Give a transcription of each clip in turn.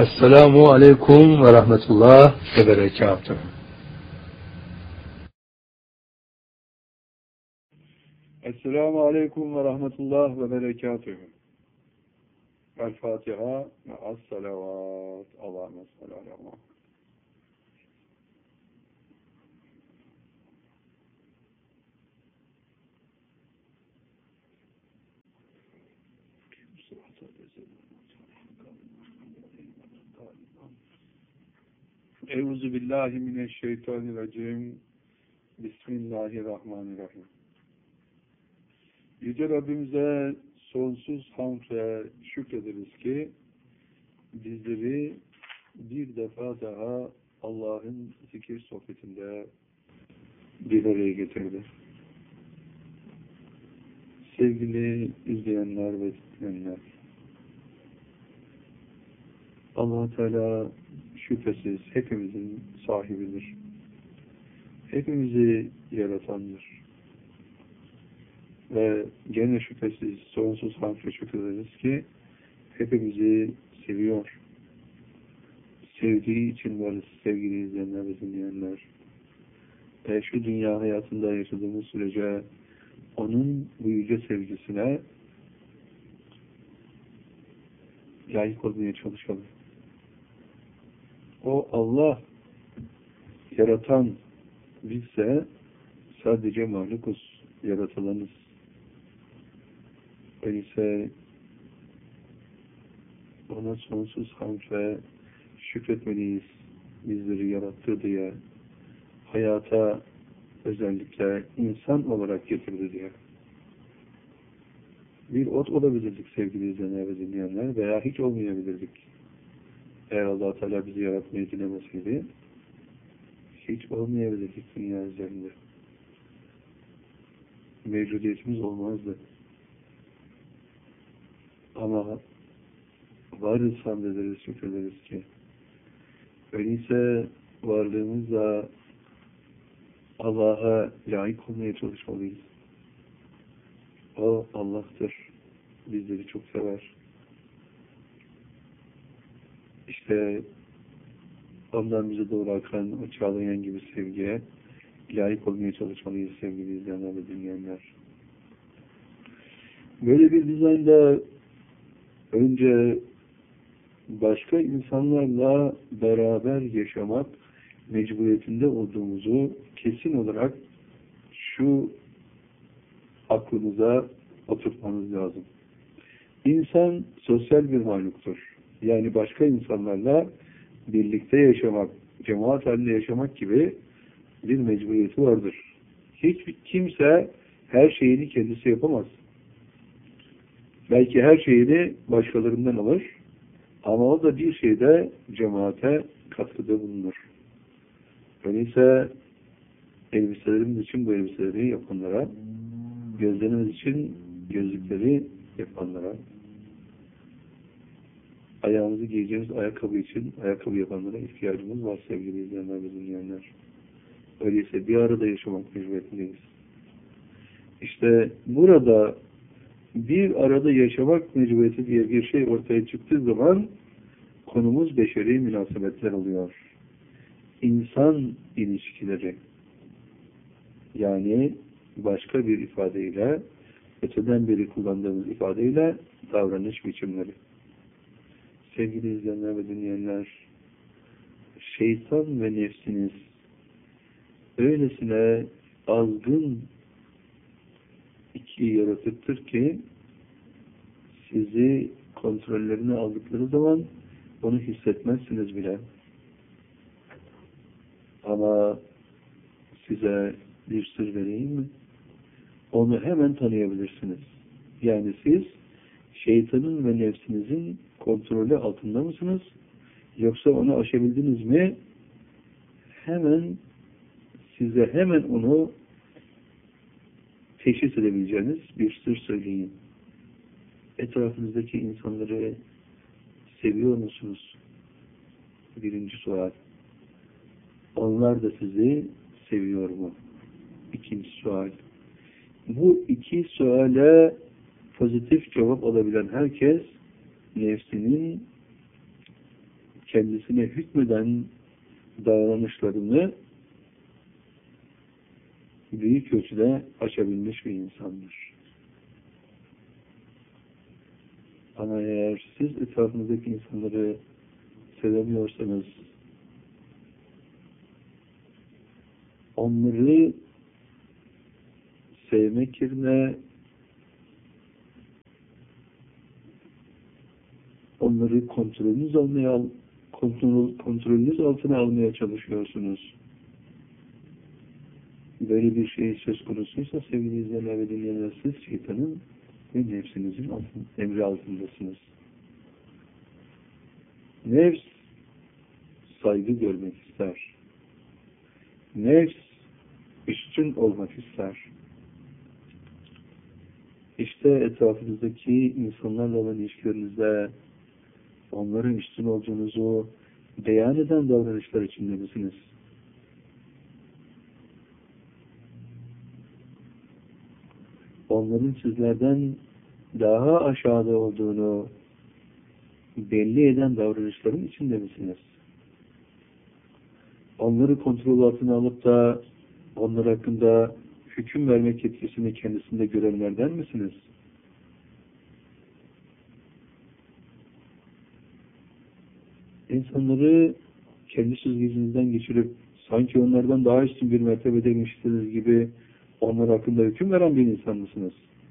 Esselamu Aleyküm ve Rahmetullah ve Berekatuhu. Esselamu Aleyküm ve Rahmetullah ve Berekatuhu. El-Fatiha ve as-salavat. Allahümme salli ala Muhammed. Euzubillahimineşşeytanirracim. Bismillahirrahmanirrahim. Yüce Rabbimize sonsuz hamd ve şükrederiz ki bizleri bir defa daha Allah'ın zikir sohbetinde bir araya getirdi. Sevgili izleyenler ve dinleyenler, Allah-u Teala şüphesiz hepimizin sahibidir. Hepimizi yaratandır. Ve gene şüphesiz sonsuz hamd ve şükrederiz ki hepimizi seviyor. Sevdiği için varız sevgili izleyenler ve dinleyenler. Ve şu dünya hayatında yaşadığımız sürece onun bu yüce sevgisine layık olmaya çalışalım. O Allah yaratan, bizse sadece mahlukuz, yaratılanız. Öyleyse ona sonsuz hamd ve şükretmeliyiz. Bizleri yarattı diye, hayata özellikle insan olarak getirdi diye. Bir ot olabilirdik sevgili izleyenler ve dinleyenler veya hiç olmayabilirdik. Eğer Allah-u Teala bizi yaratmayı dilemeseydi hiç olmayabilirdik dünya üzerinde. Mevcudiyetimiz olmazdı. Ama varız, hamd ederiz, şükrederiz ki. Öyleyse varlığımızla Allah'a layık olmaya çalışmalıyız. O Allah'tır. Bizleri çok sever. İşte ondan bize doğru akan o çağlayan gibi sevgiye layık olmaya çalışmalıyız sevgili izleyenler ve dinleyenler. Böyle bir düzende önce başka insanlarla beraber yaşamak mecburiyetinde olduğumuzu kesin olarak şu aklımıza oturtmamız lazım. İnsan sosyal bir mahluktur. Yani başka insanlarla birlikte yaşamak, cemaat halinde yaşamak gibi bir mecburiyeti vardır. Hiçbir kimse her şeyini kendisi yapamaz. Belki her şeyini başkalarından alır ama o da bir şeyde cemaate katkıda bulunur. Öyleyse elbiselerimiz için bu elbiseleri yapanlara, gözlerimiz için gözlükleri yapanlara, ayağımızı giyeceğimiz ayakkabı için ayakkabı yapanlara ihtiyacımız var sevgili izleyenler ve dinleyenler. Öyleyse bir arada yaşamak mecburiyetindeyiz. İşte burada bir arada yaşamak mecburiyeti diye bir şey ortaya çıktığı zaman konumuz beşeri münasebetler oluyor. İnsan ilişkileri. Yani başka bir ifadeyle, öteden beri kullandığımız ifadeyle davranış biçimleri. Sevgili izleyenler ve dinleyenler, şeytan ve nefsiniz öylesine azgın iki yaratıktır ki sizi kontrollerine aldıkları zaman onu hissetmezsiniz bile. Ama size bir sır vereyim mi? Onu hemen tanıyabilirsiniz. Yani siz şeytanın ve nefsinizin kontrolü altında mısınız? Yoksa onu aşabildiniz mi? Size hemen onu teşhis edebileceğiniz bir sır söyleyeyim. Etrafınızdaki insanları seviyor musunuz? Birinci sual. Onlar da sizi seviyor mu? İkinci sual. Bu iki suale pozitif cevap alabilen herkes nefsinin kendisine hükmeden davranışlarını büyük ölçüde açabilmiş bir insandır. Ama eğer siz etrafınızdaki insanları sevemiyorsanız, onları sevmek yerine onları kontrolünüz altına almaya çalışıyorsunuz. Böyle bir şey söz konusuysa sevgili izleyenler ve dinleyenler, siz şeytanın ve nefsinizin emri altındasınız. Nefs saygı görmek ister. Nefs üstün olmak ister. İşte etrafınızdaki insanlarla olan ilişkilerinizde onların üstün olduğunuzu beyan eden davranışlar içinde misiniz? Onların sizlerden daha aşağıda olduğunu belli eden davranışların içinde misiniz? Onları kontrol altına alıp da onlar hakkında hüküm vermek yetkisini kendisinde görenlerden misiniz? İnsanları kendi süzgecinizden geçirip sanki onlardan daha üstün bir mertebedeymişsiniz gibi onlar hakkında hüküm veren bir insan mısınız?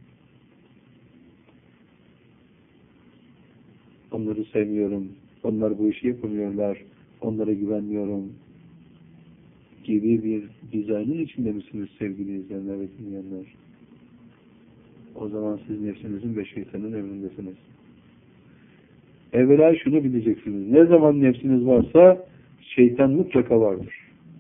Onları sevmiyorum, onlar bu işi yapamıyorlar, onlara güvenmiyorum gibi bir dizaynın içinde misiniz sevgili izleyenler ve dinleyenler? O zaman siz nefsinizin ve şeytanın emrindesiniz. Evvela şunu bileceksiniz. Ne zaman nefsiniz varsa şeytan mutlaka vardır.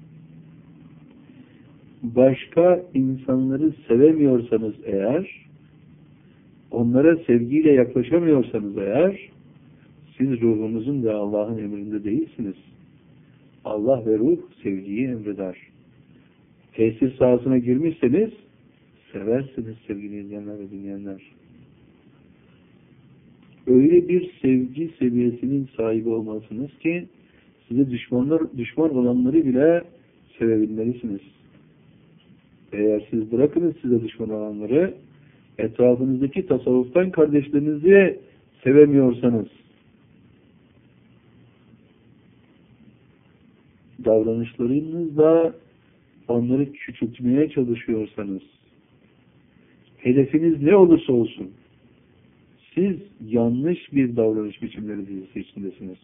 Başka insanları sevemiyorsanız eğer, onlara sevgiyle yaklaşamıyorsanız eğer, siz ruhunuzun ve Allah'ın emrinde değilsiniz. Allah ve ruh sevgiyi emreder. Tesir sahasına girmişseniz, seversiniz sevgili izleyenler ve dinleyenler. Öyle bir sevgi seviyesinin sahibi olmalısınız ki, size düşman olanları bile sevebilmelisiniz. Eğer siz bırakınız size düşman olanları, etrafınızdaki tasavvuftan kardeşlerinizi sevemiyorsanız, davranışlarınızla onları küçültmeye çalışıyorsanız, hedefiniz ne olursa olsun, siz yanlış bir davranış biçimleri dizisi içindesiniz.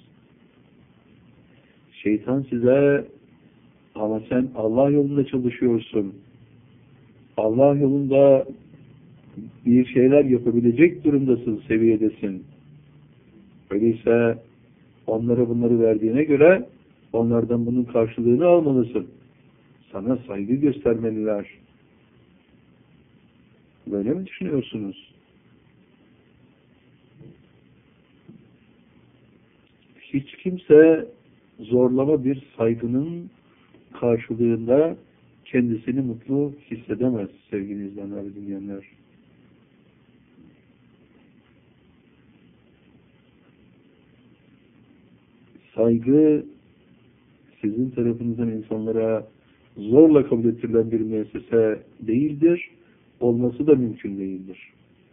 Şeytan size, ama sen Allah yolunda çalışıyorsun, Allah yolunda bir şeyler yapabilecek durumdasın, seviyedesin. Öyleyse onlara bunları verdiğine göre onlardan bunun karşılığını almalısın. Sana saygı göstermeliler. Böyle mi düşünüyorsunuz? Hiç kimse zorlama bir saygının karşılığında kendisini mutlu hissedemez sevgili izleyenler ve dinleyenler. Saygı sizin tarafınızdan insanlara zorla kabul ettirilen bir müessese değildir. Olması da mümkün değildir.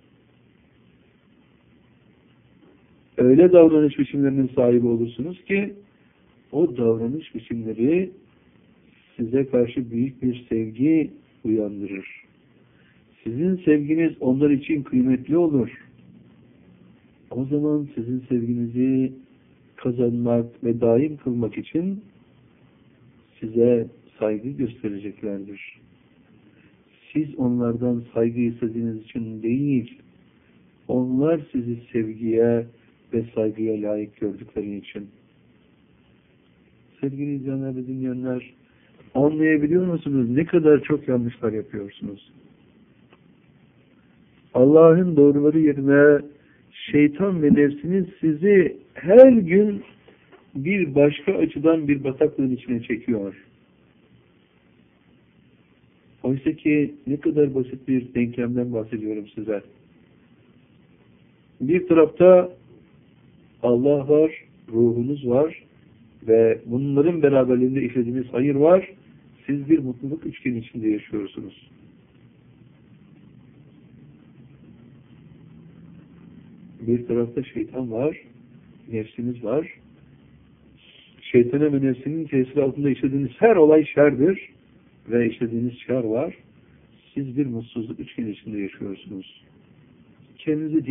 Öyle davranış biçimlerinin sahibi olursunuz ki o davranış biçimleri size karşı büyük bir sevgi uyandırır. Sizin sevginiz onlar için kıymetli olur. O zaman sizin sevginizi kazanmak ve daim kılmak için size saygı göstereceklerdir. Siz onlardan saygı istediğiniz için değil, onlar sizi sevgiye ve saygıya layık gördükleri için. Sevgili izleyenler ve dinleyenler, anlayabiliyor musunuz? Ne kadar çok yanlışlar yapıyorsunuz. Allah'ın doğruları yerine şeytan ve nefsiniz sizi her gün bir başka açıdan bir bataklığın içine çekiyor. Oysa ki ne kadar basit bir denklemden bahsediyorum size. Bir tarafta Allah var, ruhunuz var, ve bunların beraberliğinde işlediğiniz hayır var. Siz bir mutluluk üçgeni içinde yaşıyorsunuz. Bir tarafta şeytan var, nefsiniz var. Şeytana ve nefsinin tesiri altında işlediğiniz her olay şerdir ve işlediğiniz şer var. Siz bir mutsuzluk üçgeni içinde yaşıyorsunuz. Kendinizi